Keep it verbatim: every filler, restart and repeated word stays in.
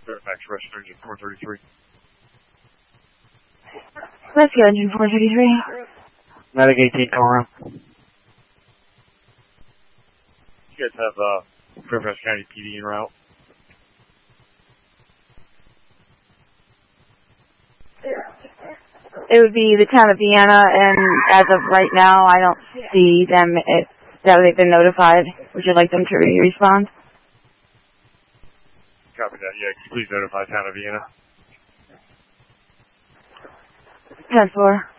Fairfax Rush Engine four thirty-three. Let's go, Engine four thirty-three. Medic eighteen, come around. You guys have uh, Fairfax County P D en route? It would be the town of Vienna, and as of right now, I don't see them. If that they've been notified. Would you like them to respond? Copy that. Yeah, can you please notify town of Vienna? ten four.